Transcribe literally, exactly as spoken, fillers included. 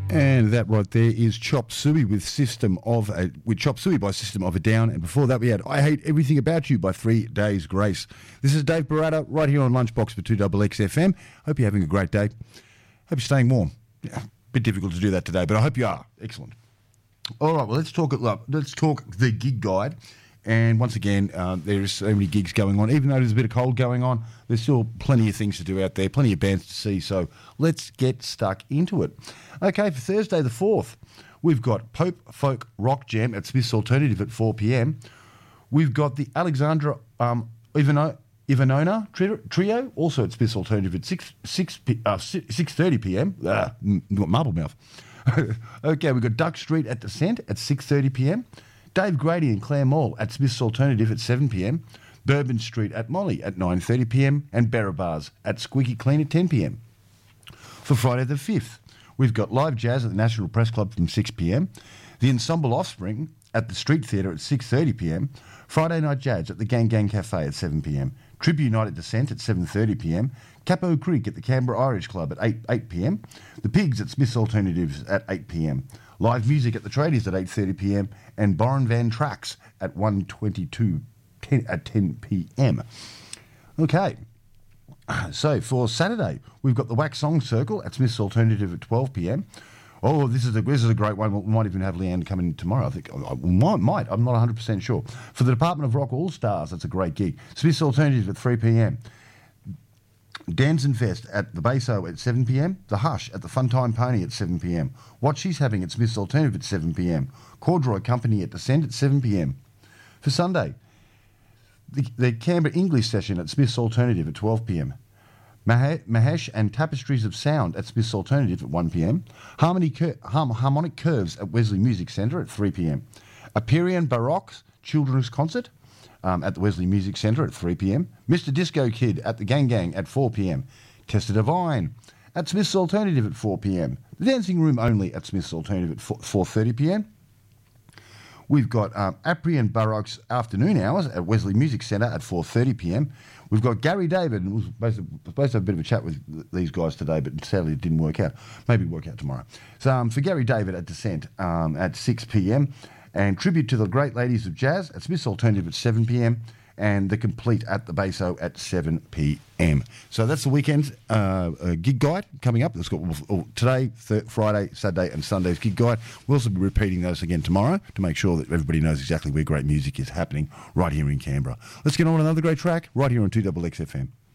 And that right there is Chop Suey with System of a with Chop Suey by System of a Down, and before that we had I Hate Everything About You by Three Days Grace. This is Dave Barata right here on Lunchbox for two X X F M. Hope you're having a great day. Hope you're staying warm. Yeah, bit difficult to do that today, but I hope you are. Excellent. All right, well let's talk. Let's talk the gig guide. And once again, uh, there's so many gigs going on. Even though there's a bit of cold going on, there's still plenty of things to do out there, plenty of bands to see. So let's get stuck into it. Okay, for Thursday the fourth, we've got Pope Folk Rock Jam at Smith's Alternative at four p.m. We've got the Alexandra um, Ivano, Ivanona Trio, also at Smith's Alternative at six, six, uh, six thirty p.m. Ah, marble mouth. Okay, we've got Duck Street at Descent at six thirty p.m. Dave Grady and Claire Mall at Smith's Alternative at seven p.m. Bourbon Street at Molly at nine thirty p.m. and Barra Bars at Squeaky Clean at ten p.m. For Friday the fifth, we've got live jazz at the National Press Club from six p.m. The Ensemble Offspring at the Street Theatre at six thirty p.m. Friday Night Jazz at the Gang Gang Cafe at seven p.m. Tribute Night at Descent at seven thirty p.m. Capo Creek at the Canberra Irish Club at eight p.m. The Pigs at Smith's Alternatives at eight p.m. Live music at the Tradies at eight thirty p.m. and Boren Van Tracks at one twenty-two at ten p.m. Okay, so for Saturday, we've got the Wax Song Circle at Smith's Alternative at twelve p.m. Oh, this is a this is a great one. We might even have Leanne come in tomorrow. I think I might, might. I'm not one hundred percent sure. For the Department of Rock All Stars, that's a great gig. Smith's Alternative at three p.m. Danson Fest at the Baso at seven p.m. The Hush at the Funtime Pony at seven p.m. What She's Having at Smith's Alternative at seven p.m. Corduroy Company at Descent at seven p.m. For Sunday, the, the Canberra English Session at Smith's Alternative at twelve p.m. Mahesh and Tapestries of Sound at Smith's Alternative at one p.m. Harmony Cur- Harm- Harmonic Curves at Wesley Music Centre at three p.m. Aperian Baroque's Children's Concert Um, at the Wesley Music Centre at three p.m. Mister Disco Kid at the Gang Gang at four p.m. Tester Divine at Smith's Alternative at four p.m. The Dancing Room Only at Smith's Alternative at four thirty p.m. We've got um, Apri and Baroque's Afternoon Hours at Wesley Music Centre at four thirty p.m. We've got Gary David, and we're supposed to, supposed to have a bit of a chat with these guys today, but sadly it didn't work out. Maybe work out tomorrow. So um, for Gary David at Descent um, at six p.m. and Tribute to the Great Ladies of Jazz at Smith's Alternative at seven p.m. and The Complete at the Baso at seven p.m. So that's the weekend uh, uh, gig guide coming up. It's got oh, today, th- Friday, Saturday and Sunday's gig guide. We'll also be repeating those again tomorrow to make sure that everybody knows exactly where great music is happening right here in Canberra. Let's get on with another great track right here on two X X F M.